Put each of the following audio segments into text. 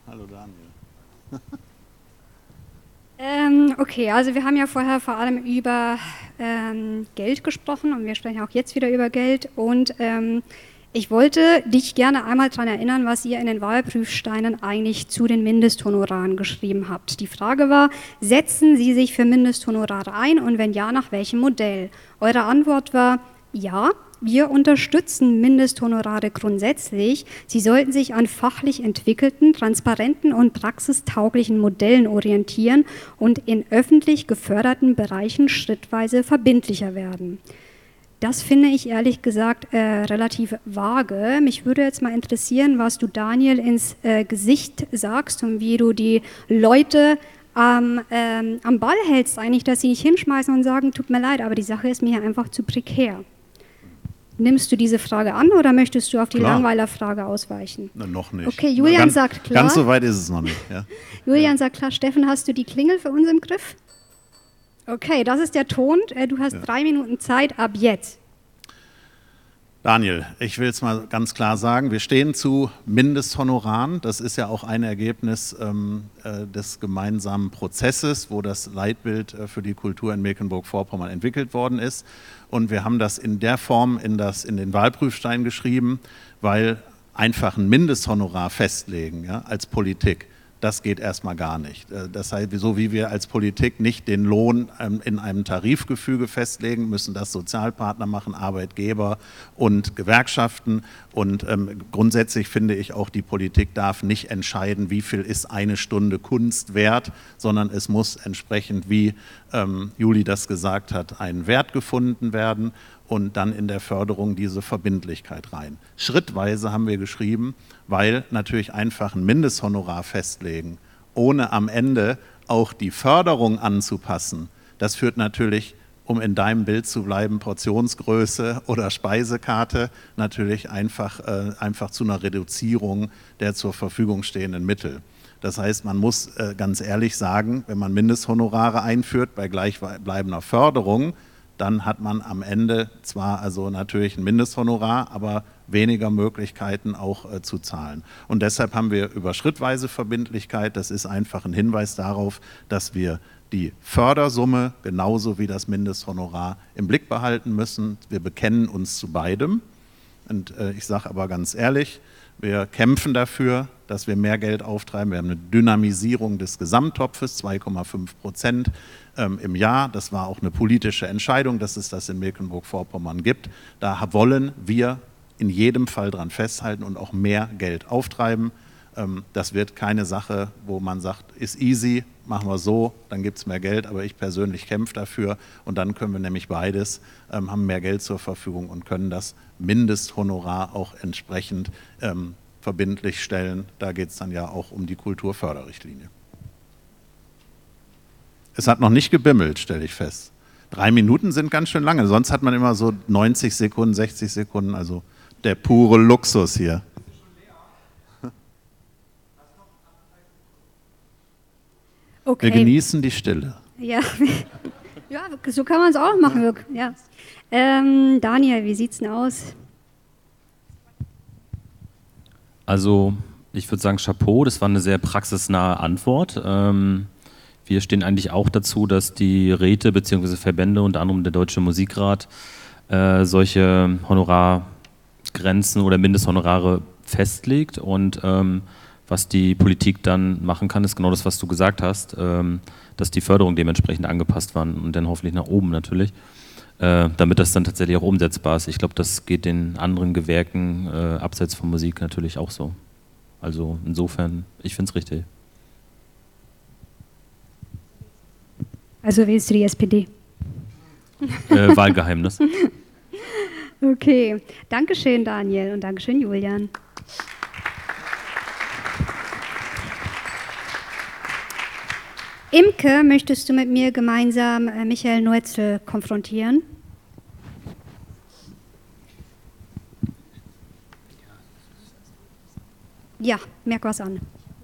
Hallo Daniel. Okay, also wir haben ja vorher vor allem über Geld gesprochen und wir sprechen auch jetzt wieder über Geld und ich wollte dich gerne einmal daran erinnern, was ihr in den Wahlprüfsteinen eigentlich zu den Mindesthonoraren geschrieben habt. Die Frage war, setzen Sie sich für Mindesthonorare ein und wenn ja, nach welchem Modell? Eure Antwort war, ja, wir unterstützen Mindesthonorare grundsätzlich. Sie sollten sich an fachlich entwickelten, transparenten und praxistauglichen Modellen orientieren und in öffentlich geförderten Bereichen schrittweise verbindlicher werden. Das finde ich ehrlich gesagt relativ vage. Mich würde jetzt mal interessieren, was du Daniel ins Gesicht sagst und wie du die Leute am Ball hältst eigentlich, dass sie nicht hinschmeißen und sagen, tut mir leid, aber die Sache ist mir hier einfach zu prekär. Nimmst du diese Frage an oder möchtest du auf die Langweiler-Frage ausweichen? Na, noch nicht. Okay, Julian sagt klar. Ganz so weit ist es noch nicht. Ja. Julian sagt klar. Steffen, hast du die Klingel für uns im Griff? Okay, das ist der Ton. Du hast 3 Minuten Zeit ab jetzt. Daniel, ich will es mal ganz klar sagen, wir stehen zu Mindesthonoraren. Das ist ja auch ein Ergebnis des gemeinsamen Prozesses, wo das Leitbild für die Kultur in Mecklenburg-Vorpommern entwickelt worden ist. Und wir haben das in der Form in den Wahlprüfstein geschrieben, weil einfach ein Mindesthonorar festlegen, ja, als Politik, das geht erstmal gar nicht. Das heißt, so wie wir als Politik nicht den Lohn in einem Tarifgefüge festlegen, müssen das Sozialpartner machen, Arbeitgeber und Gewerkschaften. Und grundsätzlich finde ich auch, die Politik darf nicht entscheiden, wie viel ist eine Stunde Kunst wert, sondern es muss entsprechend, wie Juli das gesagt hat, ein Wert gefunden werden und dann in der Förderung diese Verbindlichkeit rein. Schrittweise haben wir geschrieben, weil natürlich einfach ein Mindesthonorar festlegen, ohne am Ende auch die Förderung anzupassen, das führt natürlich, um in deinem Bild zu bleiben, Portionsgröße oder Speisekarte, natürlich einfach zu einer Reduzierung der zur Verfügung stehenden Mittel. Das heißt, man muss ganz ehrlich sagen, wenn man Mindesthonorare einführt bei gleichbleibender Förderung, dann hat man am Ende zwar also natürlich ein Mindesthonorar, aber weniger Möglichkeiten auch zu zahlen. Und deshalb haben wir über schrittweise Verbindlichkeit, das ist einfach ein Hinweis darauf, dass wir die Fördersumme genauso wie das Mindesthonorar im Blick behalten müssen. Wir bekennen uns zu beidem. Und ich sage aber ganz ehrlich, wir kämpfen dafür, dass wir mehr Geld auftreiben. Wir haben eine Dynamisierung des Gesamttopfes, 2,5% im Jahr. Das war auch eine politische Entscheidung, dass es das in Mecklenburg-Vorpommern gibt. Da wollen wir in jedem Fall dran festhalten und auch mehr Geld auftreiben. Das wird keine Sache, wo man sagt, ist easy, machen wir so, dann gibt es mehr Geld, aber ich persönlich kämpfe dafür und dann können wir nämlich beides, haben mehr Geld zur Verfügung und können das Mindesthonorar auch entsprechend verbindlich stellen. Da geht es dann ja auch um die Kulturförderrichtlinie. Es hat noch nicht gebimmelt, stelle ich fest. 3 Minuten sind ganz schön lange, sonst hat man immer so 90 Sekunden, 60 Sekunden, also der pure Luxus hier. Okay. Wir genießen die Stille. Ja, ja, so kann man es auch machen. Ja. Daniel, wie sieht es denn aus? Also ich würde sagen Chapeau, das war eine sehr praxisnahe Antwort. Wir stehen eigentlich auch dazu, dass die Räte bzw. Verbände, unter anderem der Deutsche Musikrat, solche Honorargrenzen oder Mindesthonorare festlegt und was die Politik dann machen kann, ist genau das, was du gesagt hast, dass die Förderung dementsprechend angepasst war und dann hoffentlich nach oben natürlich, damit das dann tatsächlich auch umsetzbar ist. Ich glaube, das geht den anderen Gewerken abseits von Musik natürlich auch so. Also insofern, ich finde es richtig. Also wählst du die SPD? Wahlgeheimnis. Okay, Dankeschön Daniel und Dankeschön Julian. Imke, möchtest du mit mir gemeinsam Michael Noetzel konfrontieren? Ja, merk was an.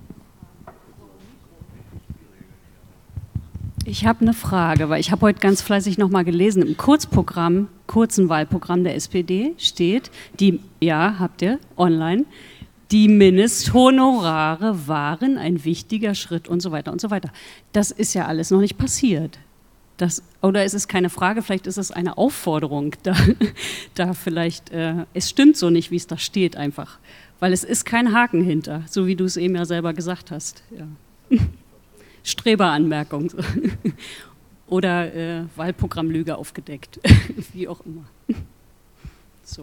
Ich habe eine Frage, weil ich habe heute ganz fleißig nochmal gelesen, im kurzen Wahlprogramm der SPD steht, ja, habt ihr, online, Die Mindesthonorare waren ein wichtiger Schritt und so weiter und so weiter. Das ist ja alles noch nicht passiert. Oder ist es keine Frage, vielleicht ist es eine Aufforderung, da vielleicht, es stimmt so nicht, wie es da steht einfach, weil es ist kein Haken hinter, so wie du es eben ja selber gesagt hast. Ja. Streberanmerkung oder Wahlprogrammlüge aufgedeckt, wie auch immer. So.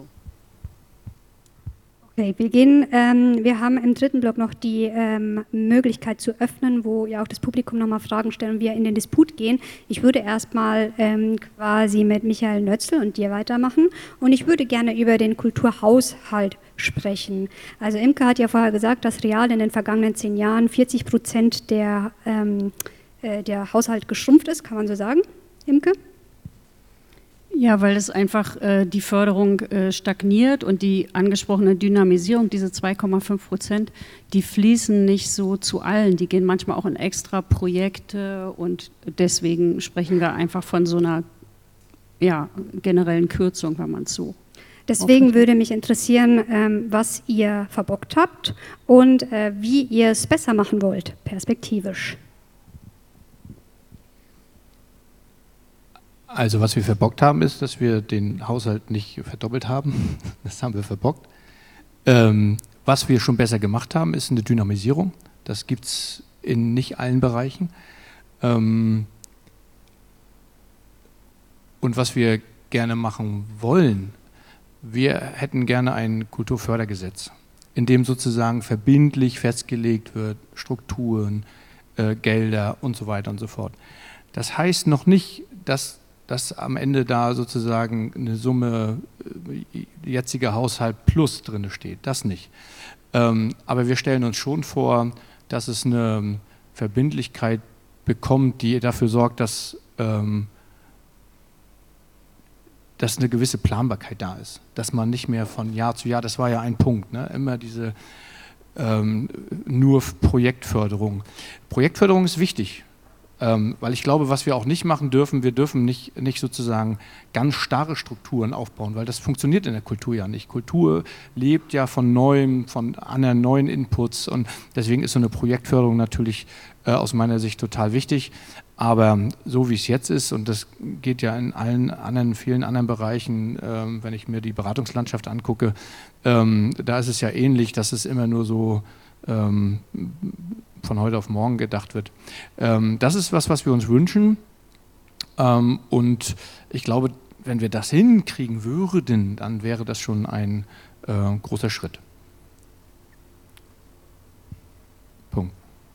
Okay, wir haben im dritten Block noch die Möglichkeit zu öffnen, wo ja auch das Publikum nochmal Fragen stellen und wir in den Disput gehen. Ich würde erstmal quasi mit Michael Nötzl und dir weitermachen und ich würde gerne über den Kulturhaushalt sprechen. Also Imke hat ja vorher gesagt, dass real in den vergangenen 10 Jahren 40% der Haushalt geschrumpft ist, kann man so sagen, Imke? Ja, weil es einfach die Förderung stagniert und die angesprochene Dynamisierung, diese 2,5%, die fließen nicht so zu allen. Die gehen manchmal auch in extra Projekte und deswegen sprechen wir einfach von so einer generellen Kürzung, wenn man es so. Deswegen würde mich interessieren, was ihr verbockt habt und wie ihr es besser machen wollt, perspektivisch. Also was wir verbockt haben, ist, dass wir den Haushalt nicht verdoppelt haben. Das haben wir verbockt. Was wir schon besser gemacht haben, ist eine Dynamisierung. Das gibt es in nicht allen Bereichen. Und was wir gerne machen wollen, wir hätten gerne ein Kulturfördergesetz, in dem sozusagen verbindlich festgelegt wird, Strukturen, Gelder und so weiter und so fort. Das heißt noch nicht, dass am Ende da sozusagen eine Summe jetziger Haushalt plus drin steht, das nicht. Aber wir stellen uns schon vor, dass es eine Verbindlichkeit bekommt, die dafür sorgt, dass eine gewisse Planbarkeit da ist. Dass man nicht mehr von Jahr zu Jahr, das war ja ein Punkt, ne? Immer diese nur Projektförderung. Projektförderung ist wichtig. Weil ich glaube, was wir auch nicht machen dürfen, wir dürfen nicht sozusagen ganz starre Strukturen aufbauen, weil das funktioniert in der Kultur ja nicht. Kultur lebt ja von Neuem, von anderen neuen Inputs und deswegen ist so eine Projektförderung natürlich aus meiner Sicht total wichtig. Aber so wie es jetzt ist, und das geht ja in vielen anderen Bereichen, wenn ich mir die Beratungslandschaft angucke, da ist es ja ähnlich, dass es immer nur so von heute auf morgen gedacht wird. Das ist was wir uns wünschen. Und ich glaube, wenn wir das hinkriegen würden, dann wäre das schon ein großer Schritt. Punkt.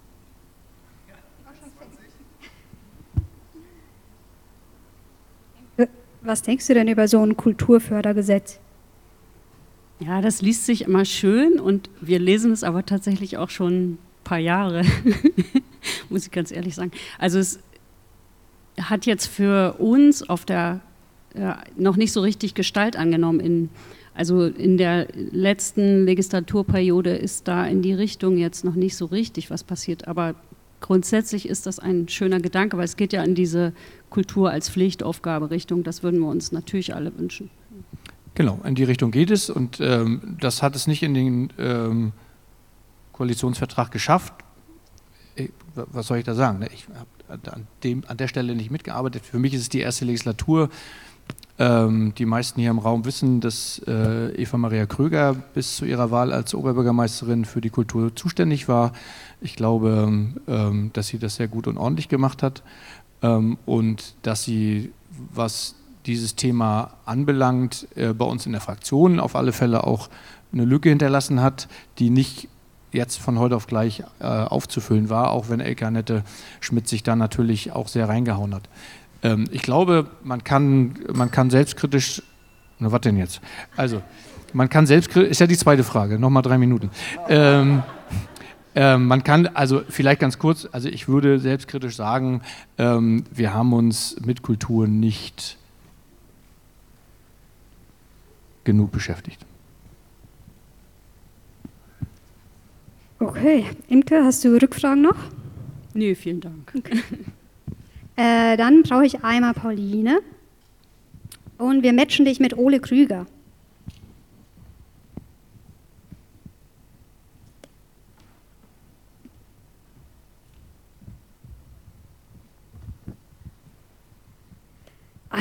Was denkst du denn über so ein Kulturfördergesetz? Ja, das liest sich immer schön und wir lesen es aber tatsächlich auch schon ein paar Jahre, muss ich ganz ehrlich sagen. Also es hat jetzt für uns noch nicht so richtig Gestalt angenommen. Also in der letzten Legislaturperiode ist da in die Richtung jetzt noch nicht so richtig was passiert, aber grundsätzlich ist das ein schöner Gedanke, weil es geht ja in diese Kultur als Pflichtaufgabe Richtung, das würden wir uns natürlich alle wünschen. Genau, in die Richtung geht es und das hat es nicht in den Koalitionsvertrag geschafft. Was soll ich da sagen? Ich habe an der Stelle nicht mitgearbeitet. Für mich ist es die erste Legislatur. Die meisten hier im Raum wissen, dass Eva Maria Kröger bis zu ihrer Wahl als Oberbürgermeisterin für die Kultur zuständig war. Ich glaube, dass sie das sehr gut und ordentlich gemacht hat und dass sie, was dieses Thema anbelangt, bei uns in der Fraktion auf alle Fälle auch eine Lücke hinterlassen hat, die nicht jetzt von heute auf gleich aufzufüllen war, auch wenn Elke Annette Schmidt sich da natürlich auch sehr reingehauen hat. Ich glaube, man kann selbstkritisch, na was denn jetzt? Also, man kann selbstkritisch, ist ja die zweite Frage, nochmal 3 Minuten. Man kann, also vielleicht ganz kurz, also ich würde selbstkritisch sagen, wir haben uns mit Kultur nicht genug beschäftigt. Okay, Imke, hast du Rückfragen noch? Nee, vielen Dank. Okay. Dann brauche ich einmal Pauline und wir matchen dich mit Ole Krüger.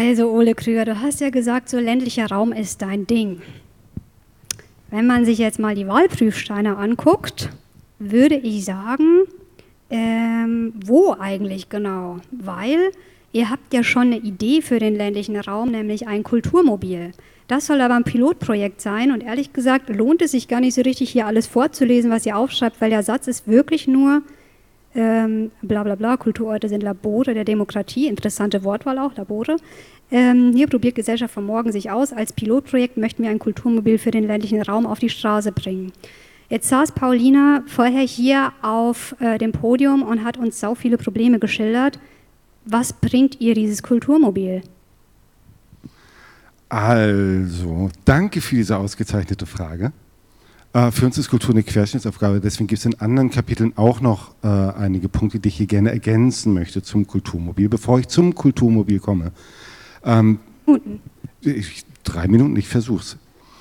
Also Ole Krüger, du hast ja gesagt, so ländlicher Raum ist dein Ding. Wenn man sich jetzt mal die Wahlprüfsteine anguckt, würde ich sagen, wo eigentlich genau? Weil ihr habt ja schon eine Idee für den ländlichen Raum, nämlich ein Kulturmobil. Das soll aber ein Pilotprojekt sein und ehrlich gesagt lohnt es sich gar nicht so richtig, hier alles vorzulesen, was ihr aufschreibt, weil der Satz ist wirklich nur bla bla bla, Kulturorte sind Labore der Demokratie, interessante Wortwahl auch, Labore. Hier probiert Gesellschaft von morgen sich aus. Als Pilotprojekt möchten wir ein Kulturmobil für den ländlichen Raum auf die Straße bringen. Jetzt saß Paulina vorher hier auf dem Podium und hat uns sau viele Probleme geschildert. Was bringt ihr dieses Kulturmobil? Also, danke für diese ausgezeichnete Frage. Für uns ist Kultur eine Querschnittsaufgabe, deswegen gibt es in anderen Kapiteln auch noch einige Punkte, die ich hier gerne ergänzen möchte zum Kulturmobil, bevor ich zum Kulturmobil komme. 3 Minuten, ich versuch's.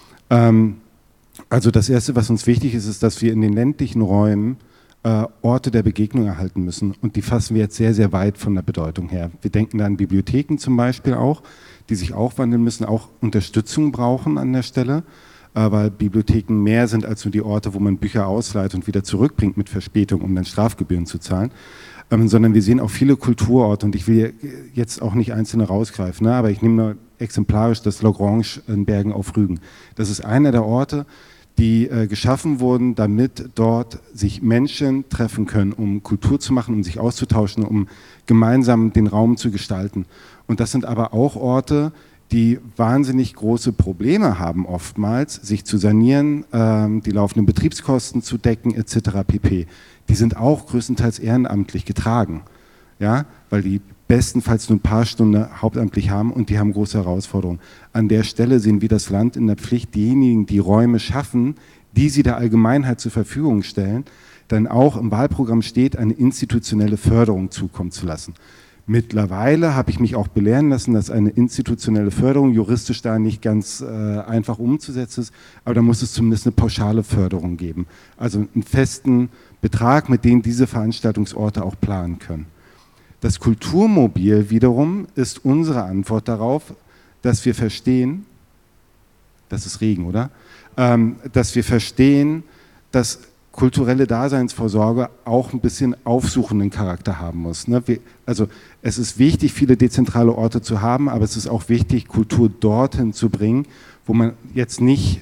Also das Erste, was uns wichtig ist, ist, dass wir in den ländlichen Räumen Orte der Begegnung erhalten müssen und die fassen wir jetzt sehr, sehr weit von der Bedeutung her. Wir denken da an Bibliotheken zum Beispiel auch, die sich auch wandeln müssen, auch Unterstützung brauchen an der Stelle, weil Bibliotheken mehr sind als nur die Orte, wo man Bücher ausleiht und wieder zurückbringt mit Verspätung, um dann Strafgebühren zu zahlen, sondern wir sehen auch viele Kulturorte und ich will jetzt auch nicht einzelne rausgreifen, ne, aber ich nehme nur exemplarisch das Lagrange in Bergen auf Rügen. Das ist einer der Orte, die geschaffen wurden, damit dort sich Menschen treffen können, um Kultur zu machen, um sich auszutauschen, um gemeinsam den Raum zu gestalten. Und das sind aber auch Orte, die wahnsinnig große Probleme haben oftmals, sich zu sanieren, die laufenden Betriebskosten zu decken etc. pp. Die sind auch größtenteils ehrenamtlich getragen, ja, weil die bestenfalls nur ein paar Stunden hauptamtlich haben und die haben große Herausforderungen. An der Stelle sehen wir das Land in der Pflicht, diejenigen, die Räume schaffen, die sie der Allgemeinheit zur Verfügung stellen, dann auch im Wahlprogramm steht, eine institutionelle Förderung zukommen zu lassen. Mittlerweile habe ich mich auch belehren lassen, dass eine institutionelle Förderung juristisch da nicht ganz einfach umzusetzen ist, aber da muss es zumindest eine pauschale Förderung geben. Also einen festen Betrag, mit dem diese Veranstaltungsorte auch planen können. Das Kulturmobil wiederum ist unsere Antwort darauf, dass wir verstehen, das ist Regen, oder? Dass wir verstehen, dass kulturelle Daseinsvorsorge auch ein bisschen aufsuchenden Charakter haben muss. Ne? Also es ist wichtig, viele dezentrale Orte zu haben, aber es ist auch wichtig, Kultur dorthin zu bringen, wo man jetzt nicht,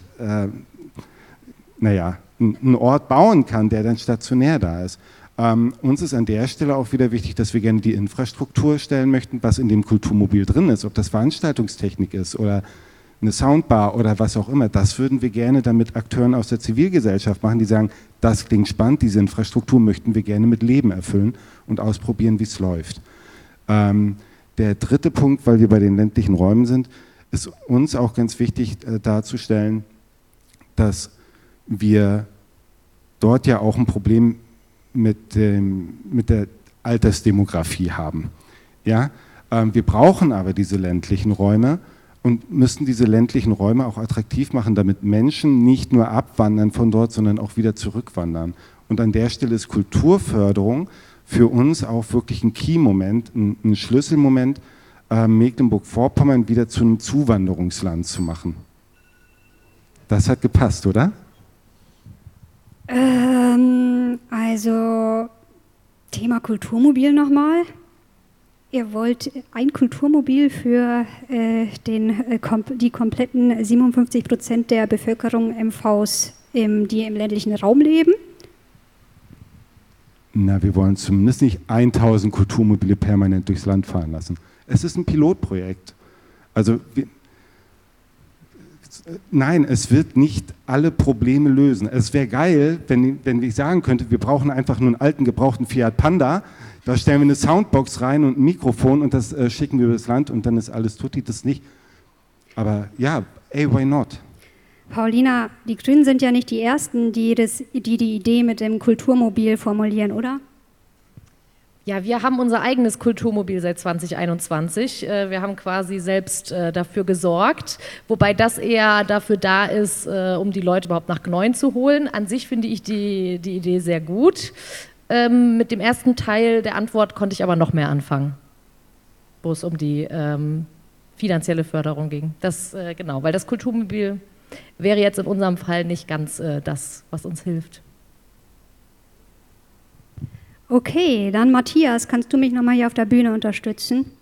einen Ort bauen kann, der dann stationär da ist. Uns ist an der Stelle auch wieder wichtig, dass wir gerne die Infrastruktur stellen möchten, was in dem Kulturmobil drin ist, ob das Veranstaltungstechnik ist oder eine Soundbar oder was auch immer, das würden wir gerne dann mit Akteuren aus der Zivilgesellschaft machen, die sagen, das klingt spannend, diese Infrastruktur möchten wir gerne mit Leben erfüllen und ausprobieren, wie es läuft. Der dritte Punkt, weil wir bei den ländlichen Räumen sind, ist uns auch ganz wichtig darzustellen, dass wir dort ja auch ein Problem mit der Altersdemografie haben. Ja? Wir brauchen aber diese ländlichen Räume und müssen diese ländlichen Räume auch attraktiv machen, damit Menschen nicht nur abwandern von dort, sondern auch wieder zurückwandern. Und an der Stelle ist Kulturförderung für uns auch wirklich ein Key-Moment, ein Schlüsselmoment, Mecklenburg-Vorpommern wieder zu einem Zuwanderungsland zu machen. Das hat gepasst, oder? Also Thema Kulturmobil nochmal. Ihr wollt ein Kulturmobil für die kompletten 57% der Bevölkerung MVs, die im ländlichen Raum leben? Na, wir wollen zumindest nicht 1000 Kulturmobile permanent durchs Land fahren lassen. Es ist ein Pilotprojekt. Also nein, es wird nicht alle Probleme lösen. Es wäre geil, wenn ich sagen könnte, wir brauchen einfach nur einen alten, gebrauchten Fiat Panda, da stellen wir eine Soundbox rein und ein Mikrofon und das schicken wir übers Land und dann ist alles tutti, das nicht. Aber ja, why not? Paulina, die Grünen sind ja nicht die Ersten, die die Idee mit dem Kulturmobil formulieren, oder? Ja, wir haben unser eigenes Kulturmobil seit 2021. Wir haben quasi selbst dafür gesorgt, wobei das eher dafür da ist, um die Leute überhaupt nach Gneuen zu holen. An sich finde ich die Idee sehr gut. Mit dem ersten Teil der Antwort konnte ich aber noch mehr anfangen, wo es um die finanzielle Förderung ging. Das, genau, weil das Kulturmobil wäre jetzt in unserem Fall nicht ganz das, was uns hilft. Okay, dann Matthias, kannst du mich nochmal hier auf der Bühne unterstützen?